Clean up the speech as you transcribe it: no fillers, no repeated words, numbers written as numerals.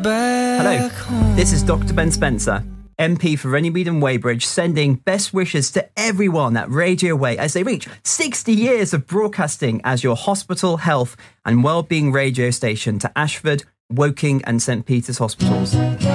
Hello, this is Dr. Ben Spencer, MP for Runnymede and Weybridge, sending best wishes to everyone at Radio Way as they reach 60 years of broadcasting as your hospital, health and wellbeing radio station to Ashford, Woking and St Peter's hospitals.